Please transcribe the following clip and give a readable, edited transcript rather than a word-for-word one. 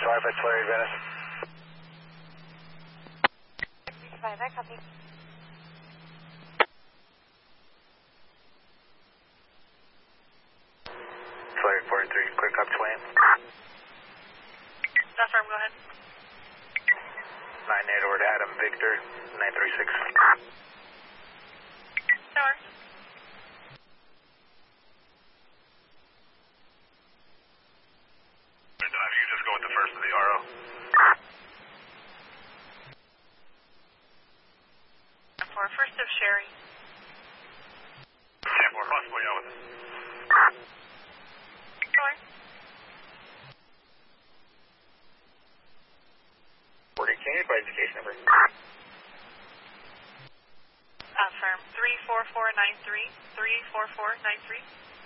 Alpha, Larry Venice. That copy. Larry 43, clear cop Twain. That's firm, go ahead. 98 over to Adam Victor, 936. That works. You just go with the first of the RO. For first of Sherry. Yeah, more possible, yeah, with it. Sure. 40, can you advise the case number? Firm 34493. 34493.